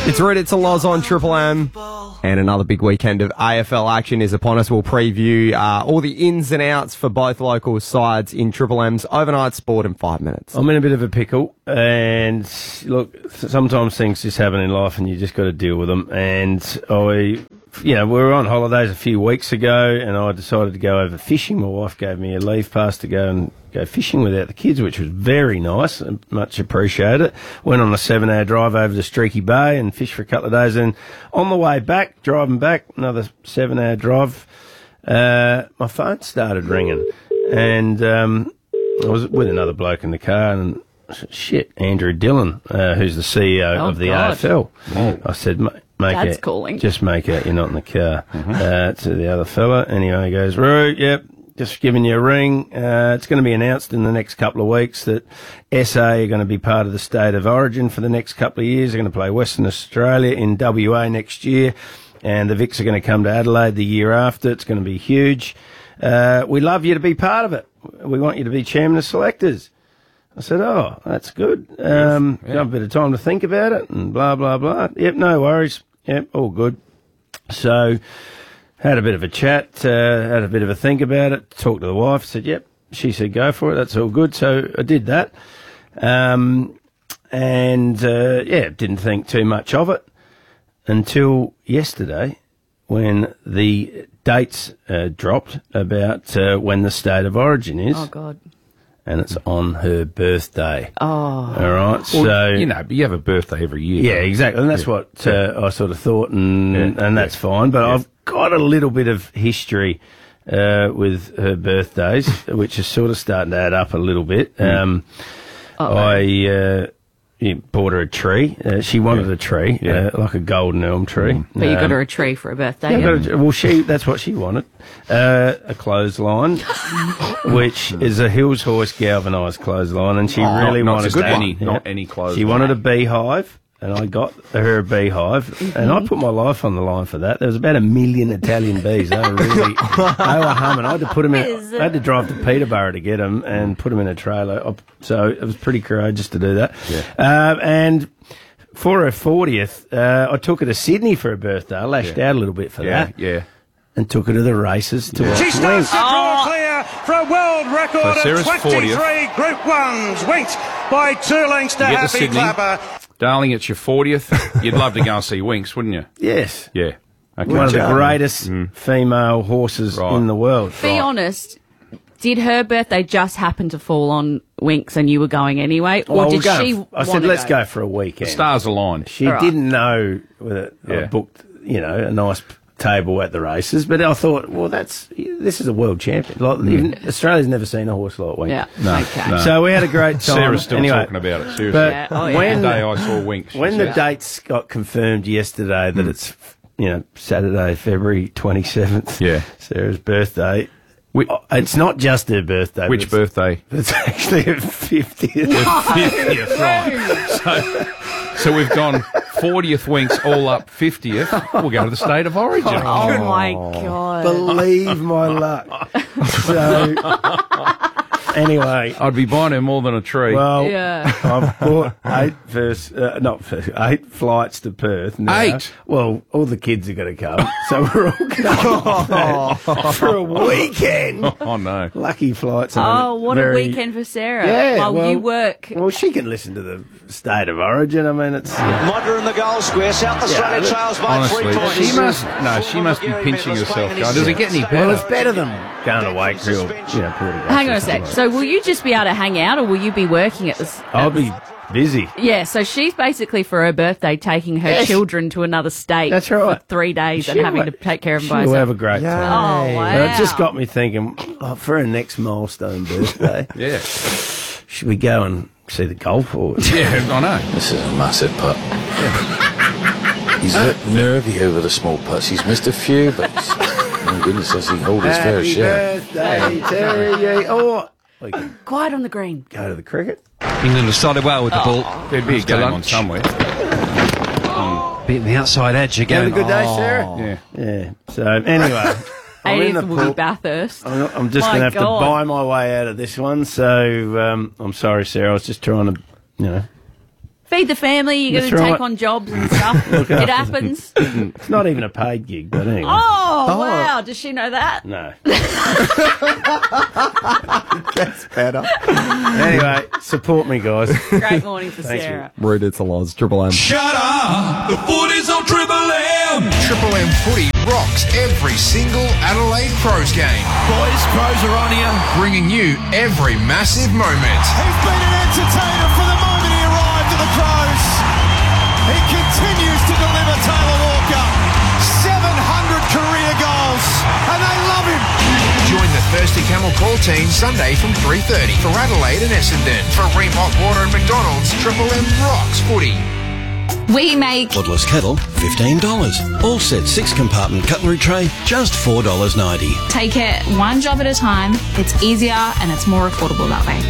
It's Red, it's a Loz on Triple M, and another big weekend of AFL action is upon us. We'll preview all the ins and outs for both local sides in Triple M's overnight sport in 5 minutes. I'm in a bit of a pickle, and look, sometimes things just happen in life and you just got to deal with them. And we were on holidays a few weeks ago, and I decided to go over fishing. My wife gave me a leave pass to go fishing without the kids, which was very nice and much appreciated. Went on a 7-hour drive over to Streaky Bay and fished for a couple of days. And on the way back, driving back, another 7-hour drive, my phone started ringing. And I was with another bloke in the car, and shit, Andrew Dillon, who's the CEO of the AFL. Oh. I said, Dad's calling. Just make out you're not in the car. To the other fella. Anyway, he goes, Roo, yep, just giving you a ring. It's going to be announced in the next couple of weeks that SA are going to be part of the state of origin for the next couple of years. They're going to play Western Australia in WA next year, and the Vics are going to come to Adelaide the year after. It's going to be huge. We love you to be part of it. We want you to be chairman of selectors. I said, oh, that's good. Got a bit of time to think about it and blah, blah, blah. Yep, no worries. Yep, all good. So had a bit of a chat, had a bit of a think about it, talked to the wife, said, yep. She said, go for it, that's all good. So I did that. Didn't think too much of it until yesterday when the dates dropped about when the state of origin is. Oh, God. And it's on her birthday. Oh. All right, well, so... but you have a birthday every year. Yeah, exactly, and that's what I sort of thought, and that's fine. But I've got a little bit of history with her birthdays, which is sort of starting to add up a little bit. I bought her a tree. She wanted a tree, like a golden elm tree. But you got her a tree for her birthday. That's what she wanted. A clothesline, which is a Hills Hoist galvanised clothesline, and she really wanted not any clothesline. She wanted a beehive, and I got her a beehive, and I put my life on the line for that. There was about 1 million Italian bees. They were humming. I had to put them in. I had to drive to Peterborough to get them and put them in a trailer. So it was pretty courageous to do that. Yeah. And for her 40th, I took her to Sydney for her birthday. I lashed out a little bit for that. Yeah. And took her to the races to watch She starts to draw clear for a world record of 23 Group 1s. Winked by 2 lengths to Happy Clapper. Darling, it's your 40th. You'd love to go and see Winks, wouldn't you? Yes. Yeah. Okay. One of the greatest female horses in the world. Be honest, did her birthday just happen to fall on Winks and you were going anyway? Or did she I said, let's go for a weekend. The stars aligned. She didn't know whether I booked, a nice table at the races, but I thought, well, this is a world champion. Like, Australia's never seen a horse like Winks. Yeah. No. So we had a great time. Sarah's still talking about it, seriously. But when the day I saw Winks. When the dates got confirmed yesterday that it's, Saturday, February 27th, Sarah's birthday. It's not just her birthday. Which birthday? It's actually her 50th. Her 50th, right. So we've gone 40th Winks, all up 50th. We'll go to the state of origin. Oh, my God. Believe my luck. So, anyway. I'd be buying her more than a tree. Well, I've bought 8 flights to Perth now. 8? Well, all the kids are going to come, so we're all going for a weekend. Oh, no. Lucky flights. What a weekend for Sarah. Yeah, while you work. Well, she can listen to the state of origin. I mean, it's... Modder in the goal square. South Australia trails by 3 points. She must be pinching herself. Does it get any better? Well, it's better than going to Wakefield. Hang on a sec. So will you just be able to hang out or will you be working at this? I'll be busy. Yeah, so she's basically for her birthday taking her children to another state. That's right. For 3 days and having to take care of them by herself. She'll have a great time. Oh, wow. But it just got me thinking, for her next milestone birthday, should we go and see the golf course? Yeah, I know. This is a massive putt. He's a bit nervy over the small putts. He's missed a few, but my goodness, does he hold his fair share? Happy birthday, Terry. Oh, Quiet on the green. go to the cricket. England have started well with the ball. There'd be a game on somewhere. Beating the outside edge again. Had a good day, Sarah? Yeah. So, anyway, I'm in the 80th will be pool. Bathurst. I'm just going to have to buy my way out of this one. So, I'm sorry, Sarah. I was just trying to, Feed the family, you got to take on jobs and stuff. It happens. It's not even a paid gig, but anyway. Oh, wow. Does she know that? No. Gets better. Anyway, support me, guys. Great morning for Sarah. Rude, it's a loss. Triple M. Shut up! The footy's on Triple M! Triple M footy rocks every single Adelaide Crows game. Boys, Crows are on here, bringing you every massive moment. He's been an entertainer from the moment he arrived at the Crows. He continues to deliver. Taylor Walker, 700 career goals, and they love him. Join the Thirsty Camel Call team Sunday from 3:30 for Adelaide and Essendon. For Ream Hot Water and McDonald's, Triple M rocks footy. We make Woodless Kettle, $15. All set 6-compartment cutlery tray, just $4.90. take it one job at a time. It's easier and it's more affordable that way.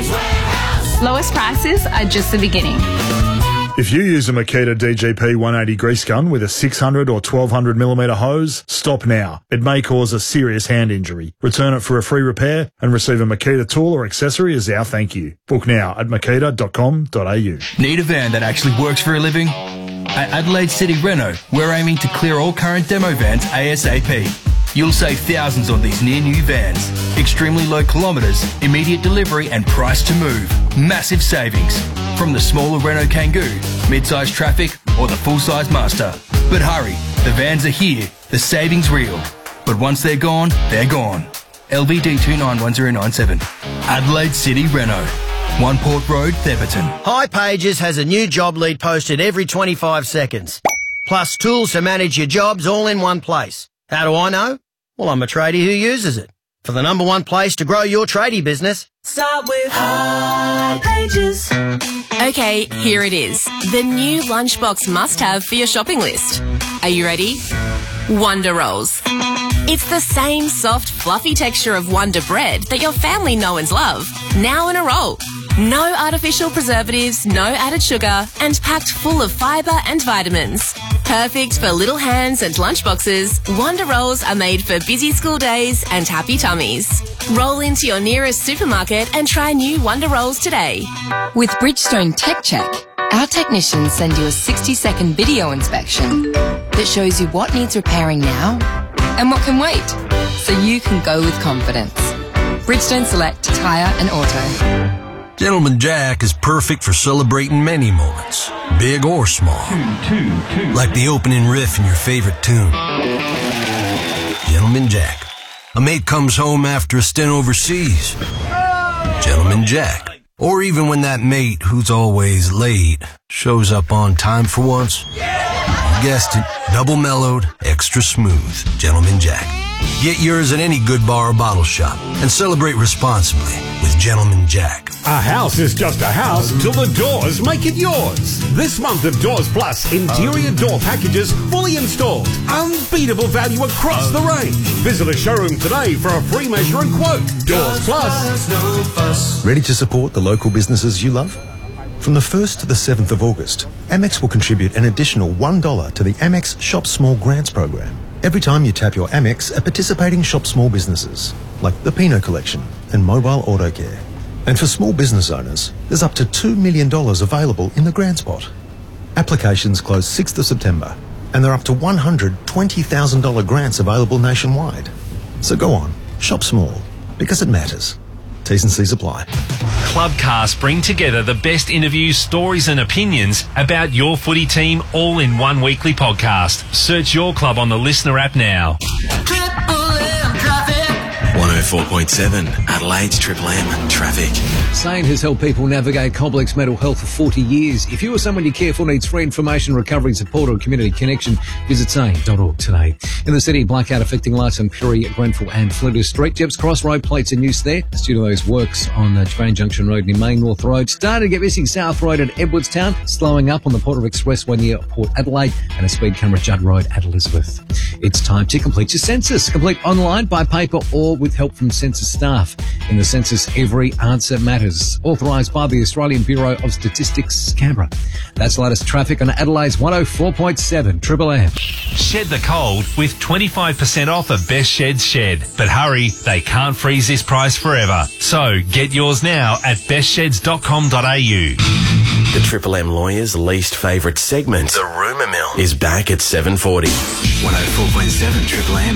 Lowest prices are just the beginning. If you use a Makita DGP 180 grease gun with a 600 or 1200mm hose, stop now. It may cause a serious hand injury. Return it for a free repair and receive a Makita tool or accessory as our thank you. Book now at makita.com.au. Need a van that actually works for a living? At Adelaide City Renault, we're aiming to clear all current demo vans ASAP. You'll save thousands on these near-new vans. Extremely low kilometres, immediate delivery and price to move. Massive savings. From the smaller Renault Kangoo, mid-size Traffic or the full-size Master. But hurry, the vans are here, the savings real. But once they're gone, they're gone. LVD 291097. Adelaide City Renault. One Port Road, Theberton. hipages has a new job lead posted every 25 seconds. Plus tools to manage your jobs all in one place. How do I know? Well, I'm a tradie who uses it. For the number one place to grow your tradie business, start with hipages. Okay, here it is. The new lunchbox must-have for your shopping list. Are you ready? Wonder Rolls. It's the same soft, fluffy texture of Wonder Bread that your family know and love, now in a roll. No artificial preservatives, no added sugar, and packed full of fibre and vitamins. Perfect for little hands and lunchboxes, Wonder Rolls are made for busy school days and happy tummies. Roll into your nearest supermarket and try new Wonder Rolls today. With Bridgestone Tech Check, our technicians send you a 60-second video inspection that shows you what needs repairing now and what can wait, so you can go with confidence. Bridgestone Select Tyre and Auto. Gentleman Jack is perfect for celebrating many moments, big or small. Like the opening riff in your favorite tune. Gentleman Jack. A mate comes home after a stint overseas. Gentleman Jack. Or even when that mate, who's always late, shows up on time for once. You guessed it, double mellowed, extra smooth. Gentleman Jack. Get yours at any good bar or bottle shop and celebrate responsibly with Gentleman Jack. A house is just a house till the doors make it yours. This month of Doors Plus, interior door packages fully installed. Unbeatable value across the range. Visit a showroom today for a free measure and quote. Doors Plus. Ready to support the local businesses you love? From the 1st to the 7th of August, Amex will contribute an additional $1 to the Amex Shop Small Grants program every time you tap your Amex at participating Shop Small businesses, like the Pinot Collection and Mobile Auto Care. And for small business owners, there's up to $2 million available in the grants pot. Applications close 6th of September, and there are up to $120,000 grants available nationwide. So go on, shop small, because it matters. T's and C's apply. Clubcast bring together the best interviews, stories and opinions about your footy team all in one weekly podcast. Search your club on the Listener app now. 104.7 Adelaide's Triple M Traffic. SANE has helped people navigate complex mental health for 40 years. If you or someone you care for needs free information, recovery support or community connection, visit sane.org today. In the city, blackout affecting lights on Puri, Grenfell and Flinders Street. Jeps Cross Road plates in use there. Due to those works on Train Junction Road near Main North Road. Starting to get missing South Road at Edwardstown. Slowing up on the Porter Expressway near Port Adelaide and a speed camera at Judd Road at Elizabeth. It's time to complete your census. Complete online, by paper or with help from census staff. In the census, every answer matters. Authorised by the Australian Bureau of Statistics, Canberra. That's the latest traffic on Adelaide's 104.7 Triple M. Shed the cold with 25% off of Best Sheds Shed. But hurry, they can't freeze this price forever. So get yours now at bestsheds.com.au. The Triple M lawyer's least favourite segment, The Rumour Mill, is back at 7:40. 104.7 Triple M.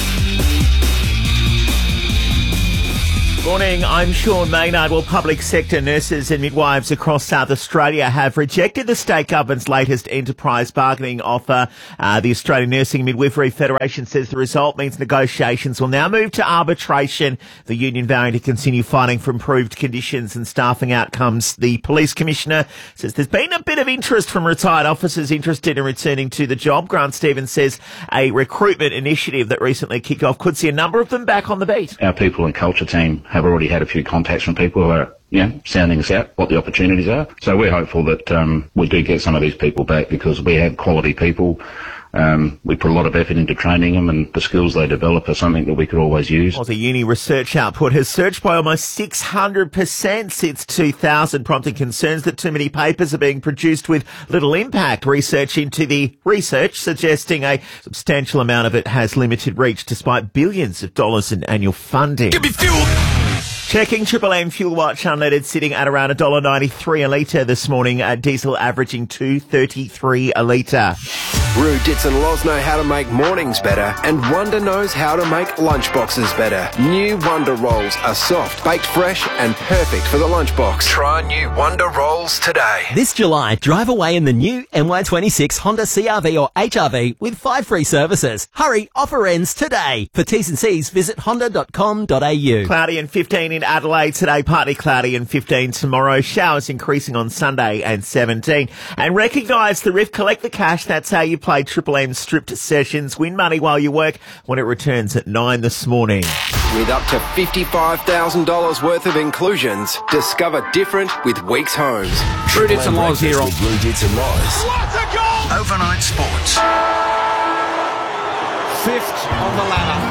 Morning, I'm Sean Maynard. Well, public sector nurses and midwives across South Australia have rejected the state government's latest enterprise bargaining offer. The Australian Nursing and Midwifery Federation says the result means negotiations will now move to arbitration, the union vowing to continue fighting for improved conditions and staffing outcomes. The Police Commissioner says there's been a bit of interest from retired officers interested in returning to the job. Grant Stevens says a recruitment initiative that recently kicked off could see a number of them back on the beat. Our people and culture team have already had a few contacts from people who are, sounding us out what the opportunities are. So we're hopeful that we do get some of these people back because we have quality people. We put a lot of effort into training them, and the skills they develop are something that we could always use. Aussie Uni research output has surged by almost 600% since 2000, prompting concerns that too many papers are being produced with little impact. Research into the research suggesting a substantial amount of it has limited reach despite billions of dollars in annual funding. Give me fuel! Checking Triple M Fuel Watch unleaded sitting at around $1.93 a litre this morning, diesel averaging $2.33 a litre. Roo, Ditz and Loz know how to make mornings better, and Wonder knows how to make lunchboxes better. New Wonder Rolls are soft, baked fresh, and perfect for the lunchbox. Try new Wonder Rolls today. This July, drive away in the new NY26 Honda CR-V or HR-V with 5 free services. Hurry, offer ends today. For T's and C's, visit honda.com.au. Cloudy and 15 in Adelaide today, partly cloudy and 15 tomorrow. Showers increasing on Sunday and 17. And recognise the Rift, collect the cash. That's how you play Triple M stripped sessions. Win money while you work when it returns at 9 this morning. With up to $55,000 worth of inclusions, discover different with Weeks Homes. Roo Ditz and Loz here on Roo Ditz and Loz. What a goal! Overnight Sports. 5th on the ladder.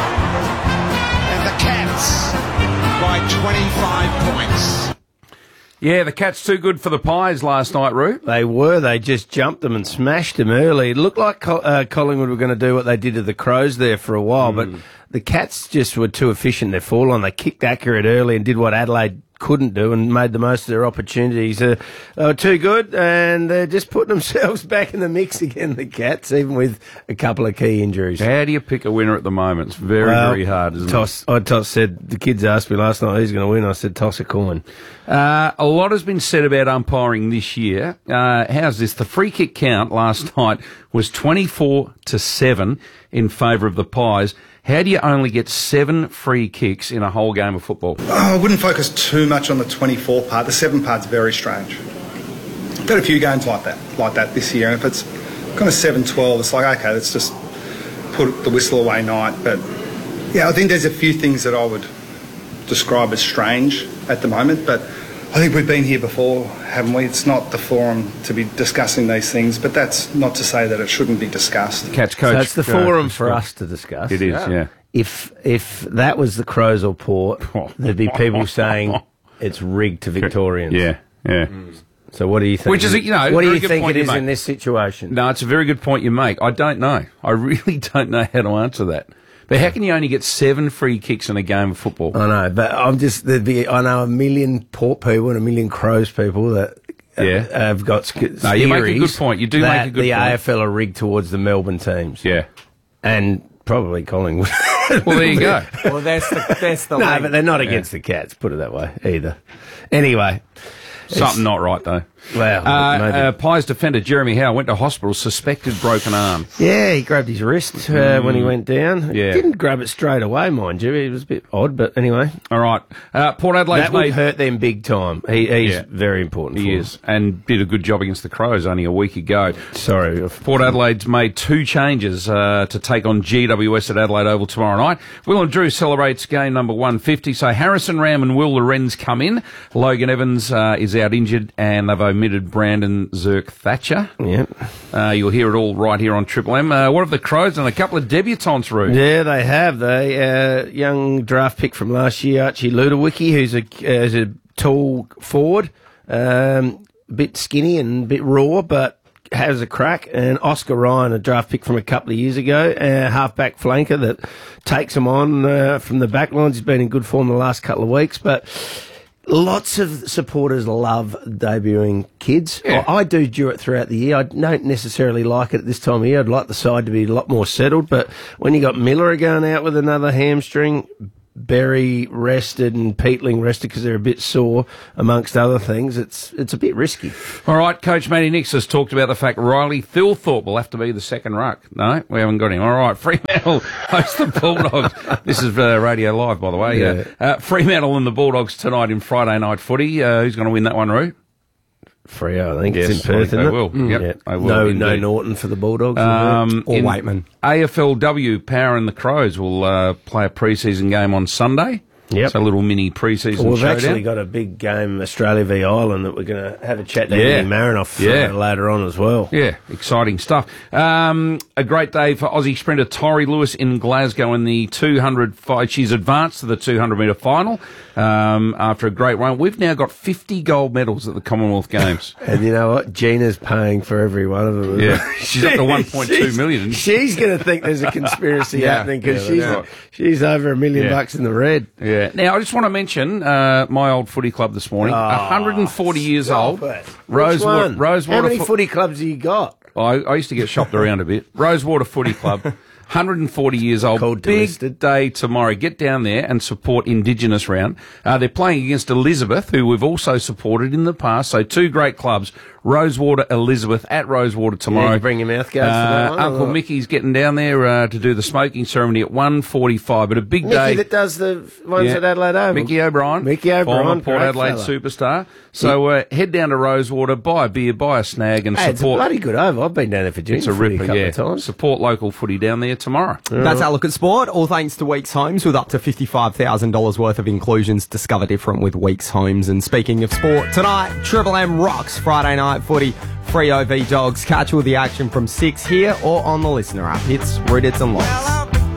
And the Cats by 25 points. Yeah, the Cats too good for the Pies last night, Roo. They were. They just jumped them and smashed them early. It looked like Collingwood were going to do what they did to the Crows there for a while, but the Cats just were too efficient. Their fall on. They kicked accurate early and did what Adelaide couldn't do and made the most of their opportunities. They were too good, and they're just putting themselves back in the mix again, the Cats, even with a couple of key injuries. How do you pick a winner at the moment? It's very, very hard, isn't it? I said, the kids asked me last night who's going to win. I said, toss a coin. A lot has been said about umpiring this year. How's this? The free kick count last night was 24-7 in favour of the Pies. How do you only get 7 free kicks in a whole game of football? I wouldn't focus too much on the 24 part. The 7 part's very strange. I've had a few games like that this year, and if it's kind of 7-12, it's like, okay, let's just put the whistle away night. But yeah, I think there's a few things that I would describe as strange at the moment, but I think we've been here before, haven't we? It's not the forum to be discussing these things, but that's not to say that it shouldn't be discussed. Catch coach. So it's the forum for us to discuss. It is, yeah. If that was the Crows or Port, there'd be people saying it's rigged to Victorians. Yeah. So what do you think? Which is, what do you think it is in this situation? No, it's a very good point you make. I don't know. I really don't know how to answer that. But how can you only get 7 free kicks in a game of football? I know, but I know a million Port people and a million Crows people that have got No, you make a good point. You do make a good point. The AFL are rigged towards the Melbourne teams. Yeah. And probably Collingwood. Well, there you go. Well, that's the No, but they're not against the Cats, put it that way, either. Anyway. Something not right, though. Well, Pies defender Jeremy Howe went to hospital, suspected broken arm. Yeah, he grabbed his wrist when he went down. Yeah. Didn't grab it straight away, mind you. It was a bit odd, but anyway. All right. Port Adelaide that would hurt them big time. He's very important. He is, and did a good job against the Crows only a week ago. Sorry. Port Adelaide's made 2 changes to take on GWS at Adelaide Oval tomorrow night. Will and Drew celebrates game number 150. So Harrison Ram and Will Lorenz come in. Logan Evans is out injured, and they've omitted Brandon Zerk-Thatcher. Yep. You'll hear it all right here on Triple M. What have the Crows done? A couple of debutants, Ruth. Yeah, they have. They young draft pick from last year, Archie Ludowicki, who's a tall forward, a bit skinny and a bit raw, but has a crack. And Oscar Ryan, a draft pick from a couple of years ago, half-back flanker that takes him on from the back lines. He's been in good form the last couple of weeks, but Lots of supporters love debuting kids. Yeah. I do do it throughout the year. I don't necessarily like it at this time of year. I'd like the side to be a lot more settled. But when you got Miller going out with another hamstring, Berry rested and Peatling rested because they're a bit sore, amongst other things, it's a bit risky. All right, Coach Matty Nix has talked about the fact Riley Thilthorpe will have to be the second ruck. No, we haven't got him. All right, Fremantle host the Bulldogs. This is Radio Live, by the way. Yeah. Fremantle and the Bulldogs tonight in Friday night footy. Who's going to win that one, Roo? Freo, I think. Yes, it's in Perth, they isn't it? will. Yep, Yeah. they will. No Norton for the Bulldogs. Or Waitman. AFLW, Power and the Crows will play a pre-season game on Sunday. Yep. So a little mini pre-season Well, we've showdown. actually got a big game, Australia v Ireland, that we're going to have a chat down Yeah. in Marinoff Yeah. later on as well. Yeah, exciting stuff. A great day for Aussie sprinter Tori Lewis in Glasgow in the 200 fight. She's advanced to the 200-metre final after a great run. We've now got 50 gold medals at the Commonwealth Games. And you know what? Gina's paying for every one of them. Yeah, she's up to 1.2 million. She's going to think there's a conspiracy happening because she's over $1 million bucks in the red. Yeah. Now, I just want to mention my old footy club this morning. 140 years old. Rosewater. How many Fo- footy clubs have you got? I used to get shopped around a bit. Rosewater Footy Club, 140 years old. Big day tomorrow. Get down there and support Indigenous round. They're playing against Elizabeth, who we've also supported in the past. So two great clubs, Rosewater, Elizabeth, at Rosewater tomorrow. Yeah, you bring your mouth guards for that one, Uncle or? Mickey's getting down there to do the smoking ceremony at 1:45. But a big Mickey day. that does the ones at Adelaide Oval. Mickey O'Brien. Former Port Adelaide superstar. So head down to Rosewater, buy a beer, buy a snag, and Hey, it's a support. bloody good oval. I've been down there for junior It's a footy ripper, a couple yeah. of times. Support local footy down there tomorrow. That's our look at sport. All thanks to Weeks Homes with up to $55,000 worth of inclusions. Discover different with Weeks Homes. And speaking of sport, tonight, Triple M rocks Friday night footy. Freo v Dogs. Catch all the action from 6 here or on the Listener app. Hits, read it and lots.